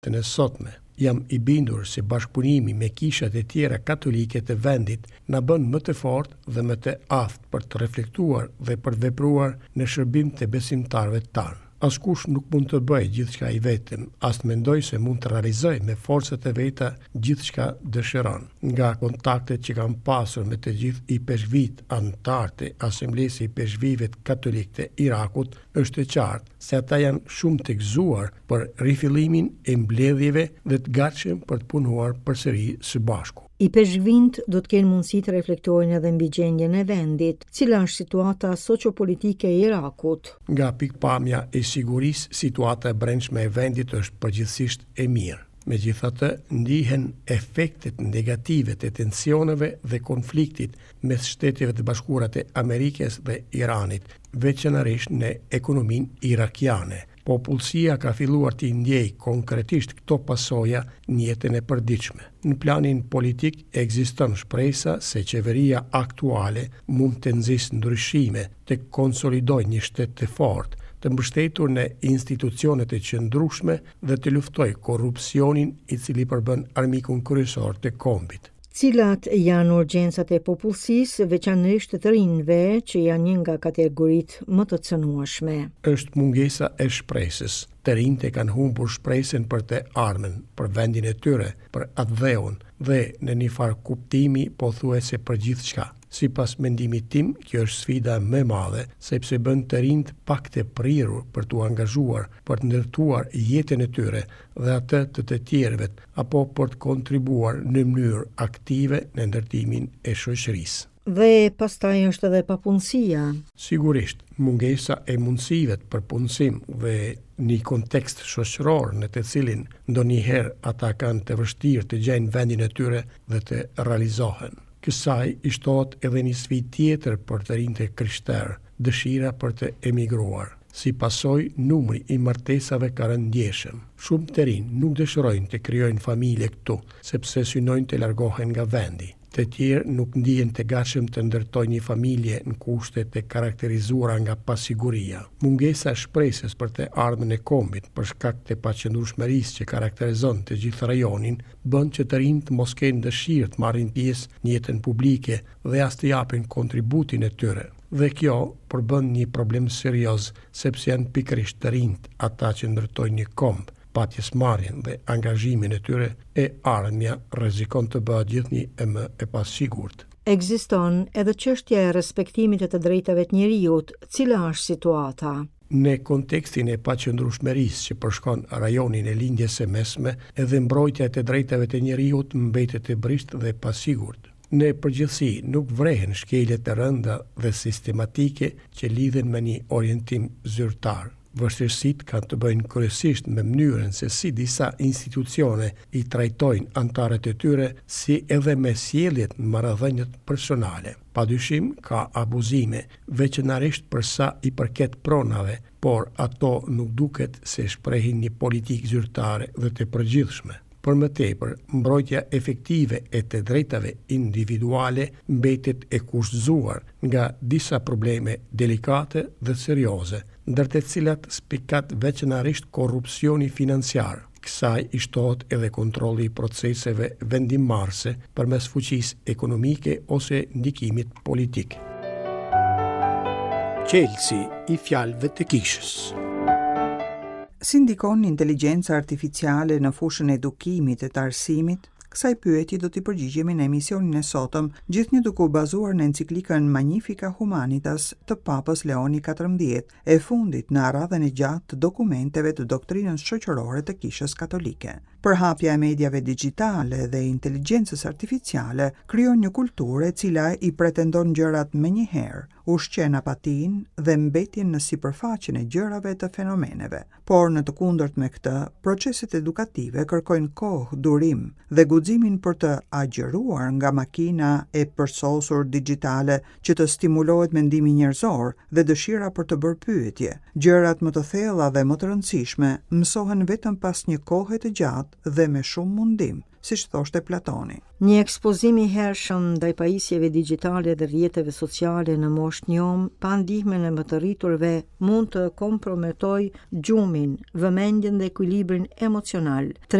Në sotme, jam I bindur se bashkëpunimi me kishat e tjera katolike të vendit na bën më të fortë dhe më të aftë për të reflektuar dhe për të vepruar në shërbim të besimtarëve tanë. Askush nuk mund të bëjë gjithçka I vetëm, as të mendoj se mund të realizojë me forcat e veta gjithçka dëshiron. Nga kontaktet që kam pasur me të gjithë I peshqvit anëtarë të Asamblesë I peshqvive katolik të Irakut, është e qartë se ata janë shumë të gëzuar për rifillimin e mbledhjeve dhe të gatshëm për të punuar përsëri së bashku. I peshqvint do të kenë mundësi të reflektojnë edhe mbi gjendjen e vendit, cila është situata sociopolitike e Irakut. Nga pikpamja e sigurisë, situata e brendshme e vendit është përgjithsisht e mirë. Megjithatë, ndihen efektet negative të tensioneve dhe konfliktit mes Shteteve të Bashkuara të Amerikës dhe Iranit, veçanërisht në ekonominë irakiane. Popullsia ka filluar të ndjej konkretisht këto pasoja në jetën e përditshme. Në planin politik ekziston shpresa se qeveria aktuale mund të nxjisë ndryshime, të konsolidojë një shtet të fortë, të mbështetur në institucionet e qëndrueshme dhe të luftojë korrupsionin I cili përbën armikun kryesor të kombit. Cilat janë urgjencat e popullsisë, veçanërisht të rinjve, që janë një nga kategoritë më të cënueshme? Është mungesa e shpresës. Të rinjtë kanë humbur shpresën për të ardhmen, për vendin e tyre, për atë dheun dhe në një farë kuptimi pothuajse për gjithçka. Sipas mendimit tim, kjo është sfida më e madhe, sepse bën të rinjt pak të prirur për t'u angazhuar, për të ndërtuar jetën e tyre dhe atë të tjerëve, apo për të kontribuar në mënyrë aktive në ndërtimin e shoqërisë. Dhe pastaj është edhe papunësia. Sigurisht, mungesa e mundësive për punësim dhe një kontekst shoqëror në të cilin ndonjëherë ata kanë të vështirë të gjejnë vendin e tyre dhe të realizohen. Kësaj I shtohet edhe një sfidë tjetër për të rinjtë krishterë, dëshira për të emigruar. Si pasojë, numri I martesave ka rënë ndjeshëm. Shumë të rinj nuk dëshirojnë të krijojnë familje këtu, sepse synojnë të largohen nga vendi. Të tjerë nuk ndihen të gatshëm të ndërtojnë një familje në kushte të karakterizuara nga pasiguria. Mungesa e shpresës për të ardhmen e kombit për shkak të paqëndrueshmërisë që karakterizon të gjithë rajonin bën që të rinjt mos kenë dëshirë të marrin pjesë në jetën publike dhe as të japin kontributin e tyre. Dhe kjo përbën një problem serioz sepse janë pikërisht të rinjt ata që ndërtojnë një komb. Patjesmarrjen dhe angazhimin e tyre e ardhmja rrezikon të bëhet gjithnjë e më e pasigurt. Ekziston edhe çështja e respektimit të drejtave të njerëzit, cila është situata? Në kontekstin e paqëndrueshmërisë që përshkon rajonin e lindjes së mesme, edhe mbrojtja e drejtave të njerëzit mbetet e bristë dhe pasigurt. Në përgjithësi nuk vrehen shkelje të rënda dhe sistematike që lidhen me një orientim zyrtar. Vështirësitë kanë të bëjnë kryesisht me mënyrën se si disa institucione I trajtojnë anëtarët e tyre, si edhe me sjelljet në marrëdhëniet personale. Padyshim ka abuzime, veçanërisht për sa I përket pronave, por ato nuk duket se shprehin një politikë zyrtare dhe të përgjithshme. Për më tepër, mbrojtja efektive e të drejtave individuale mbetet e kushtzuar nga disa probleme delikate dhe serioze, ndër të cilat spikat veçanërisht korrupsioni financiar. Kësaj I shtohet edhe kontrolli I proceseve vendimmarrëse përmes fuqisë ekonomike ose ndikimit politik. Qelsi I fjalëve të kishës. Si ndikon inteligjenca artificiale në fushën e edukimit e të arsimit? Kësaj pyetje do t'i përgjigjemi në emisionin e sotëm, gjithnjë duke u bazuar në enciklikën Magnifica Humanitas të Papës Leoni XIV, e fundit në radhën e gjatë të dokumenteve të doktrinës shoqërore të Kishës Katolike. Përhapja e mediave digjitale dhe inteligjencës artificiale krijon një kulturë e cila I pretendon gjërat menjëherë, ushqen apatin dhe mbetjen në sipërfaqen e gjërave të fenomeneve. Por në të kundërt me këtë, proceset edukative kërkojnë kohë, durim dhe guximin për të agjëruar nga makina e përsosur digjitale që të stimulohet mendimi njerëzor dhe dëshira për të bërë pyetje. Gjërat më të thella dhe më të rëndësishme mësohen vetëm pas një kohe të gjatë dhe me shumë mundim. siç thoshte Platoni. Një ekspozim i hershëm ndaj pajisjeve digjitale dhe rrjeteve sociale në moshë njom, pa ndihmën e më të rriturve, mund të komprometoj gjumin, vëmendjen dhe ekuilibrin emocional,